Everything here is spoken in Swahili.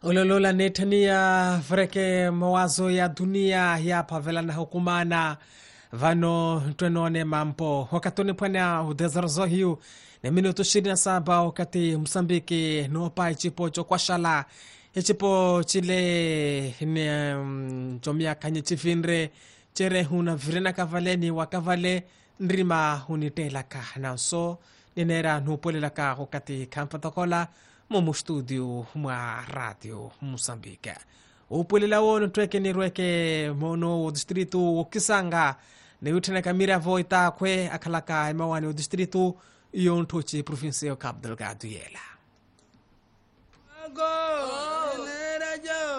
Ulolola netania vreke mawazo ya dunia ya pavela na hukumana vano twenone mampo wakatoni pwana udezarzo hiu na minuto 27 wakati Msambiki nopa ichipo kwa shala ichipo chile ni chomia kanye chifinre chere huna virena kavaleni wakavale nrima hunitelaka na so ninera nupolelaka wakati kampatakola mu studio mwa radio Mosambika upulela wono tweke ni rweke mono distrito ukisanga ne utena kamera voita kwe akalaka imawani o distrito yon tochi province o Cabo Delgado yela go nera jo